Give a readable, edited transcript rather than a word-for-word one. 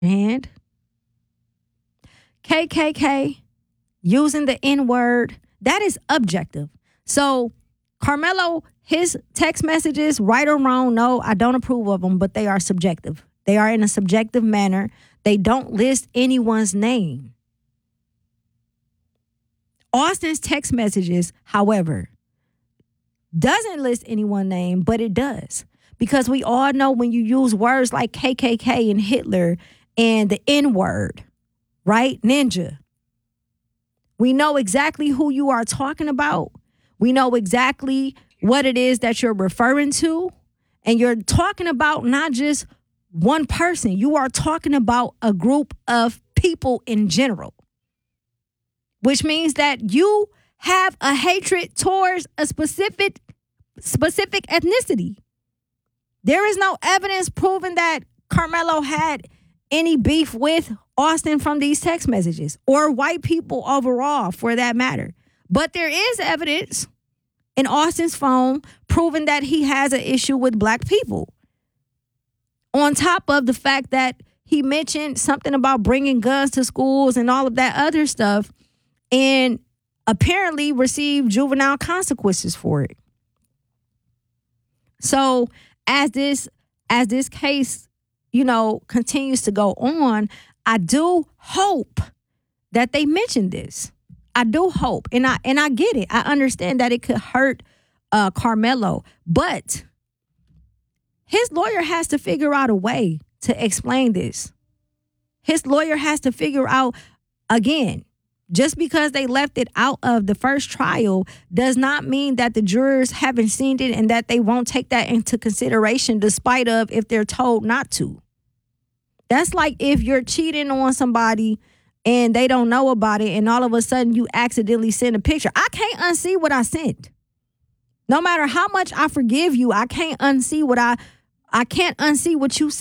And KKK, using the N word, that is objective. So Carmelo, his text messages, right or wrong, no, I don't approve of them, but they are subjective. They are in a subjective manner. They don't list anyone's name. Austin's text messages, however, doesn't list anyone's name, but it does. Because we all know when you use words like KKK and Hitler and the N word, right? Ninja. We know exactly who you are talking about. We know exactly what it is that you're referring to. And you're talking about not just one person. You are talking about a group of people in general. Which means that you have a hatred towards a specific ethnicity. There is no evidence proving that Carmelo had any beef with Austin from these text messages or white people overall, for that matter. But there is evidence in Austin's phone proving that he has an issue with black people. On top of the fact that he mentioned something about bringing guns to schools and all of that other stuff, and apparently received juvenile consequences for it. So as this case, continues to go on, I do hope that they mention this. I do hope, and I get it. I understand that it could hurt Carmelo, but his lawyer has to figure out a way to explain this. His lawyer has to figure out, again, just because they left it out of the first trial does not mean that the jurors haven't seen it and that they won't take that into consideration despite of if they're told not to. That's like if you're cheating on somebody and they don't know about it and all of a sudden you accidentally send a picture. I can't unsee what I sent. No matter how much I forgive you, I can't unsee what you sent.